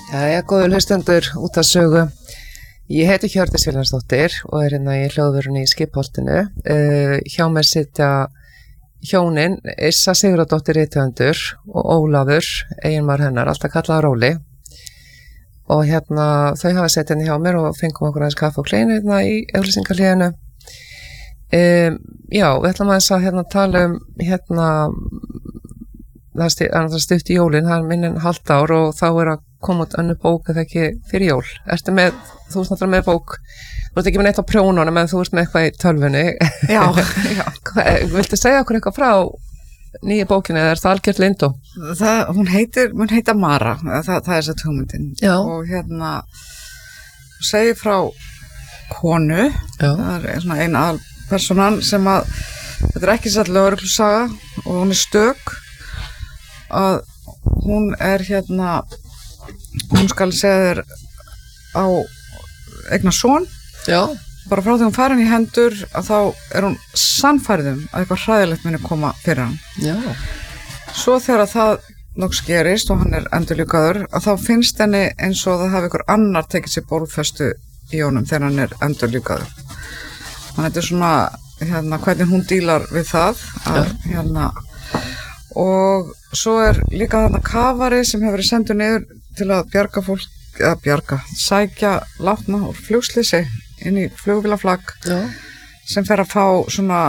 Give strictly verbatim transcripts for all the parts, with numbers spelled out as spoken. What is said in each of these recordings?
Jæja, góður hlustendur út af sögu. Ég heiti Hjördís Vilhjálmsdóttir og er hérna í hljóðvörunni í Skipholtinu. Uh, hjá mér sitja hjónin, Issa Sigurðardóttir rithöfundur og Ólafur, eiginmaður hennar, alltaf kallaður Róli. Og hérna, þau hafa sett hérna hjá mér og fengum okkur aðeins kaffi og kleinu hérna í auglýsingarliðinu. Um, já, við ætlum aðeins að hérna tala um hérna, það er stutt í jólin, það er minnin halvt ár og þá er að koma út önnur bók eða ekki fyrir jól. Ertu með, þú ert náttúrulega með bók, þú ert ekki með neitt á prjónunum en þú ert með eitthvað í tölvunni. Já, já. Viltu segja okkur eitthvað frá nýja bókinu eða er það algjört leyndó? Það, hún heitir, hún heita Mara, það, það er þess hugmyndin. Já. Og hérna, segi frá konu, Já. það er svona ein aðalpersonan sem að, þetta er ekki satt lögreglusaga og hún er stök, að hún er hérna, hún skal segja þér á eigna son, Já. bara frá því hún farin í hendur að þá er hún sannfærðum að eitthvað hræðilegt muni koma fyrir hann. Já. Svo þegar að það loks gerist og hann er endurlíkaður að þá finnst henni eins og það hafi ykkur annar tekið sér bólfestu í honum þegar hann er endurlíkaður. Þannig að þetta er svona hérna hvernig hún dílar við það að, hérna, og svo er líka þarna kafari sem hefur verið sendur niður til að bjarga fólk, eða bjarga, sækja látna úr flugslýsi inn í flugvélaflak sem fer að fá svona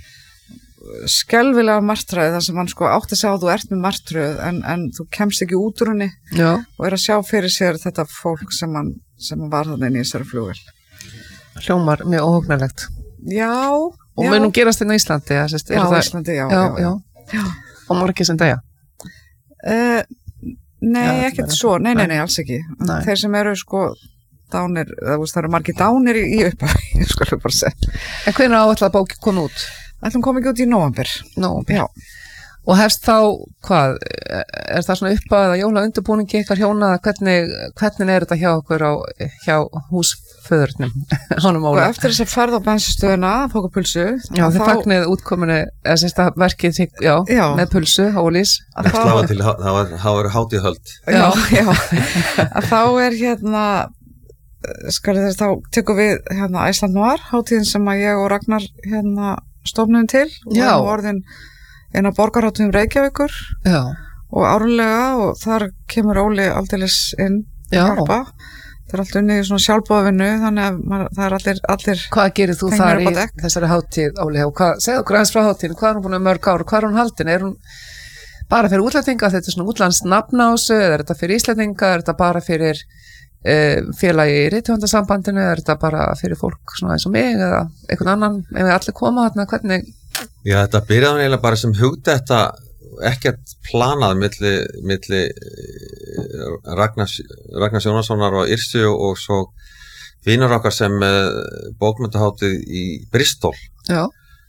skelfilega martröð þar sem hann sko átti að segja að þú ert með martröð en, en þú kemst ekki út úr henni Já. Og er að sjá fyrir sér þetta fólk sem hann, sem hann var þarna inn í þessari flugvél. Hljómar mjög óhugnarlegt. Já. Og já. mun hún gerast inn á Íslandi? Ja, sérst, Já, það... Íslandi, já. Já, já, já. já. Og margir sem deyja? Uh, nei, Já, ekkert svo, nei, nei, nei, alls ekki. Nei. Þeir sem eru sko dánir, það, það eru margir dánir í, í upphæfi, ég skulle bara segja. En hvernig áætlaði bókin kom út? Ætlum kom ekki út í nóvember. Nóvember. Já. Og hefst þá, hvað, er það svona upp að jóla undirbúningi ykkar hjóna, hvernig, hvernig er þetta hjá okkur á, hjá húsföðurnum, honum Og Óla? eftir þess að ferð á bensinstöðuna, fóka pulsu. Já, þið fagnið útkominu, eða sérst að verkið, já, Já. með pulsu, Ólís. Að þá, Sláða til, það var, það var hátíðahöld. já, já, að þá er hérna, skal þess, þá tekum við hérna Æsland Noir, hátíðin sem að ég og Ragnar hérna stofnum til. Og Já. erum orðin eina borgarhátíðum Reykjavíkur. Já, Og árlega og þar kemur Óli aldeilis inn Já. að hjálpa. Það er allt unnið í svona sjálfboðavinnu þannig að maður, það er allir, allir hvað gerir þú Fengnir þar upp á í dekk. þessari hátíð, Óli? Og hvað, segðu okkur aðeins frá hátíðin, hvað er hún búin að mörg ár og hvað er hún haldin? Er hún bara fyrir útlendinga, þetta er svona útlandsnafn á þessu, eða er þetta fyrir Íslendinga, er þetta bara fyrir uh, félagi í rithöfundasambandinu, er þetta bara fyrir fólk svona eins og mig eða einhvern annan, ef við allir koma þarna, hvernig? Já, þetta byrjaði eiginlega bara sem hugdetta, ekkert planað milli, milli Ragnars, Ragnars Jónassonar og Yrsu og svo vinur okkar sem uh, bókmenntahátíð í Bristol. Já.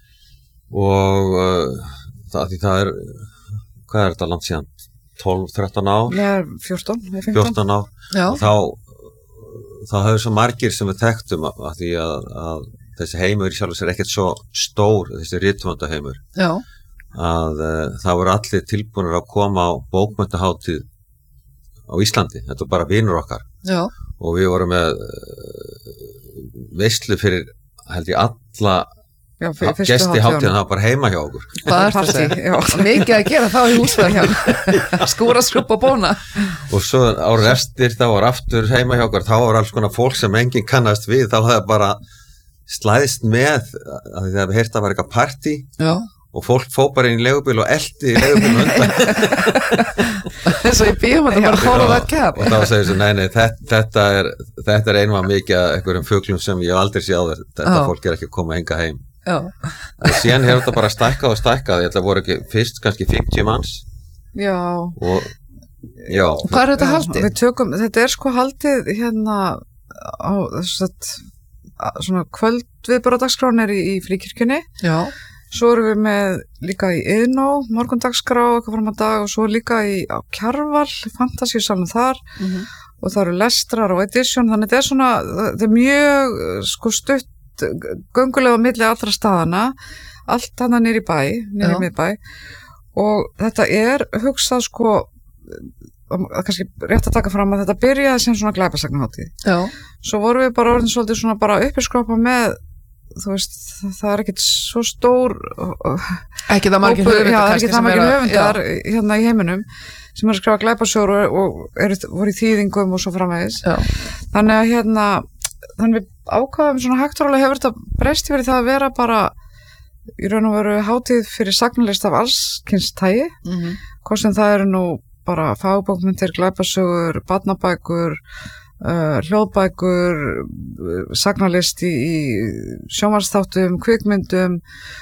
Og uh, það, því það er, hvað er þetta langt síðan? tólf, þrettán ár? Nei, fjórtán, fimmtán. fjórtán ár. Já. Og þá, þá hefur svo margir sem við þekktum að, að því að, að þessi heimur í sjálf sér ekkert svo stór, þessi rithöfundaheimur. Já. Að uh, það voru allir tilbúinir að koma á bókmenntahátíð á Íslandi, þetta var bara vinur okkar. Já. Og við vorum með uh, veislu fyrir held ég alla Já, fyrir fyrstu gesti hátíðan, hátíðina. það var bara heima hjá okkur. Hvað er Partí, þetta? já. Mikið að gera þá í húsfæðan, skúra, skrúpa og bóna. Og svo árið eftir þá var aftur heima hjá okkur, þá var alls konar fólk sem enginn kannast við, þá hefði bara slæðist með að því það hefði heyrt að var eitthvað partí. Já. Og fólk fó bara inn í leigubíl og eldi í leigubíl undan. Þess að ég býðum að það bara fór á það kæp. Og þá segir þessu, nei, nei, þetta, þetta er, þetta er einvað mikið af einhverjum fuglum sem ég hef aldrei séð á þér. Þetta Já. fólk er ekki að koma hinga heim. Já. Og síðan hefur þetta bara stækkað og stækkað. Þetta voru ekki fyrst kannski fimmtíu manns. Já. Og, já. Og hvað er þetta haldið? Við tökum, þetta er sko haldið hérna á þess að svona kvöldviðburðardagskránir í, í Fríkirkjunni. Já. Svo erum við með líka í Iðnó, morgundagskrá, eitthvað fram að dag og svo líka í á Kjarval, fantasíusalnum þar Mhm. og það eru lestrar og edition, þannig að þetta er svona, þetta er mjög sko stutt, göngulega á milli allra staðana, allt hana nýr í bæ, nýr í Já. miðbæ og þetta er hugsað sko kannski rétt að taka fram að þetta byrjaði sem svona glæpasagnahátíð. Já. Svo vorum við bara orðin svolítið svona bara uppiskrópa með, þú veist, það er ekkit svo stór ekki það margir höfundar, já, ekki það margir höfundar hérna í heiminum sem er að skrifa glæpasögur og, og eru, voru í þýðingum og svo framvegis. Já. Þannig að hérna, þannig við ákvaðum svona hægtúrulega hefur þetta breyst verið það að vera bara í raun og veru hátíð fyrir sagnalist af alls kyns tagi, mm-hmm. hvort sem það eru nú bara fagbókmyndir, glæpasögur, barnabækur, uh, hljóðbækur, sagnalist í, í sjónvarpsþáttum, kvikmyndum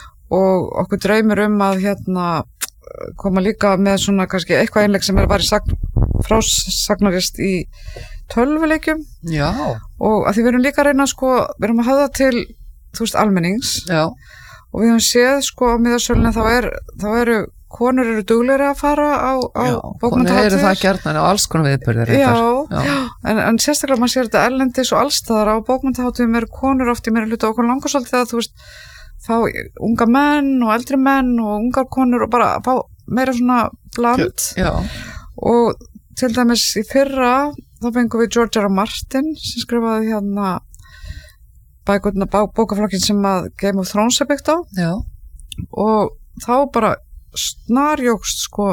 og okkur dreymir um að hérna koma líka með svona kannski eitthvað einleik sem er bara sagn, frásagnarist í tölvuleikjum. Já. Og að því við erum líka að reyna sko, við erum að höfða til, þú veist, almennings. Já. Og við höfum séð sko á miðasölunni þá er, þá eru konur eru duglegri að fara á, á bókmenntahátíðir. Konur eru það gjarnan á alls konar viðburðir. Já, já. En, en sérstaklega maður sér þetta erlendis og allstaðar á bókmenntahátíðum eru konur oft í meira hluta okkur langar svolítið að þú veist fá unga menn og eldri menn og ungar konur og bara fá meira svona bland. Já. Og til dæmis í fyrra þá fengum við George R. R. Martin sem skrifaði hérna bækurna bókaflokkin sem að Game of Thrones er byggt á. Já. Og þá bara snarjókst sko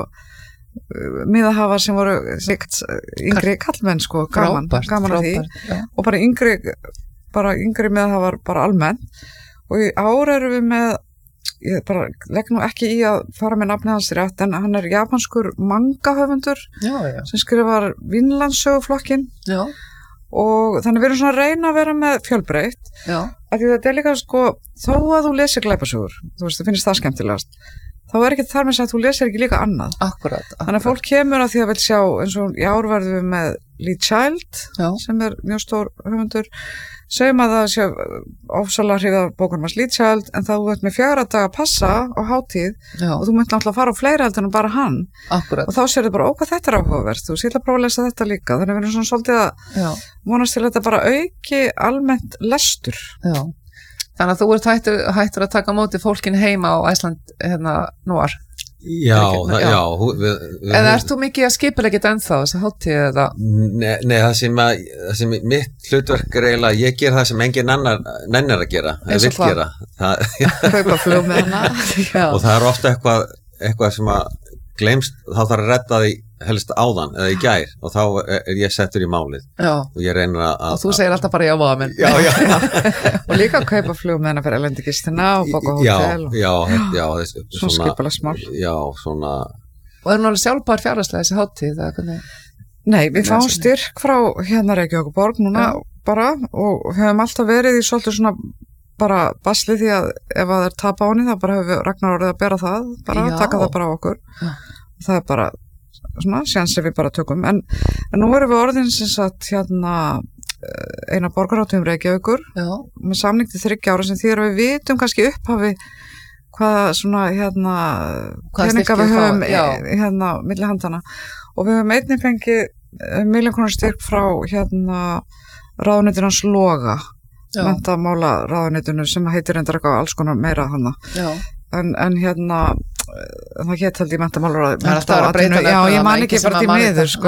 miðahafar sem voru yngri kallmenn sko gaman, frábært, gaman að því frábært, og bara yngri bara yngri miðahafar bara almenn. Og í ár erum við með, ég bara legg nú ekki í að fara með nafnið hans rétt, en hann er japanskur manga-höfundur já, já. sem skrifar Vinlandssöguflokkin. Já. Og þannig við erum svona að reyna að vera með fjölbreytt. Já. Af því þetta er líka sko, þó að þú lesir glæpasögur, þú veist, það finnst það skemmtilegast, þá er ekki þar með að þú lesir ekki líka annað. Akkurat, akkurat. Þannig að fólk kemur að því að vil sjá, eins og í ár verðum við með Lee Child, já. sem er mjög stór höfundur, segjum að það sé ofsalega hrifið af bókunum hans Lee Child, en þá þú ert með fjögra daga að passa á hátíð já. Og þú myndi náttúrulega að fara á fleira heldur en bara hann. Akkurat. Og þá sér þið bara, ó hvað þetta er áhugavert, þú sé að prófa að lesa þetta líka, þannig að við erum svona svolítið að já. vonast til að þetta bara auki almennt lestur. Já. Þannig að þú ert hættur, hættur að taka móti fólkin heima á Æsland hérna núar. Já, það, já. já við, við, Eða ert þú mikið að skipulegja þetta ennþá þess að hátíð eða? Nei, nei það, sem að, það sem mitt hlutverk er eiginlega, ég ger það sem engin annar nennir að gera, eða vill gera. Kaupa flug með hana. Og það er ofta eitthvað, eitthvað sem að gleymst, þá þarf að redda því helst áðan eða í gær og þá er ég settur í málið. Já. Og ég reynir að... Og þú segir alltaf bara já, maður. Já, já. Og líka að kaupa flug með hana fyrir elendigistina og bóka hótel. Já, já, já. Þess, svona skipulega smál. Já, svona... Og er náttúrulega sjálfbær fjárhagslega þessi hátíð? Nei, við fáum styrk frá hérna Reykjavíkurborg núna já. Bara og höfum alltaf verið í svolítið svona bara basli því að ef það er tap á henni þá bara hefur Ragnar orðið að bera það, bara já. Taka það bara á okkur. Já. Það er bara svona, séns ef við bara tökum en, en nú erum við orðin sem sagt hérna eina borgarhátíðum Reykjavíkur já. Með samning til þriggja ára sem því að við vitum kannski upphafi hvaða svona hérna peninga við höfum hérna milli handana og við höfum einnig fengið milljón króna styrk frá hérna ráðuneytinu hans Loga menntamála ráðuneytinu sem heitir endur eitthvað alls konar meira hana en, en hérna það get held ég menntamála ráðuneytinu já ég man ekki bara til miður sko,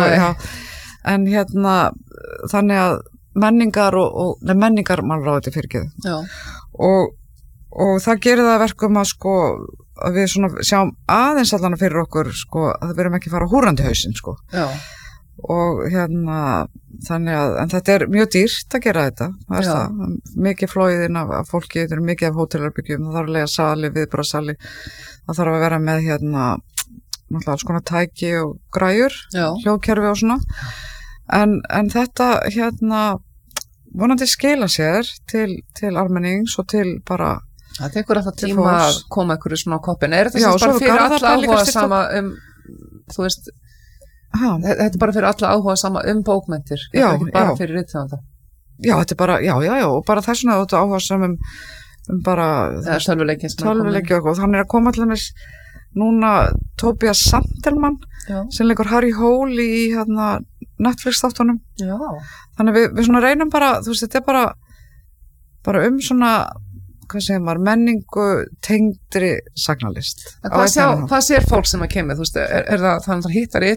en hérna þannig að menningar og, og nefn menningar málráðuti fyrirgeðu og, og það gerir það verkum að sko að við svona sjáum aðeins allan fyrir okkur sko að við erum ekki fara húrandi hausinn sko já og hérna þannig að en þetta er mjög dýrt að gera þetta það er það, mikið flóiðinn af, af fólki þetta er mikið af hótelarbyggjum, það þarf að lega sali, viðbragðssali, það þarf að vera með hérna náttúrulega alls konar tæki og græjur, hljóðkerfi og svona en, en þetta hérna vonandi skila sér til, til almennings og til bara það tekur alltaf tíma að koma ykkur í svona koppin er þetta sem bara fyrir alla áhuga sama um þú veist ha. Þetta er bara fyrir alla áhuga sama um bókmenntir þetta já, er ekki bara já. Fyrir rithöfunda já, þetta er bara, já, já, já og bara þess vegna þetta áhuga sama um, um bara tölvuleiki tölvuleiki og þannig að koma allir með núna Tobias Sandelmann já. Sem leikur Harry Hole í hérna, Netflix þáttunum já. Þannig við, við svona reynum bara þú veist, þetta er bara bara um svona hvað segir maður, menningu tengdri sagnalist hvað, sjá, hvað sér fólk sem að kemur, þú veist, er, er það þannig að hittar í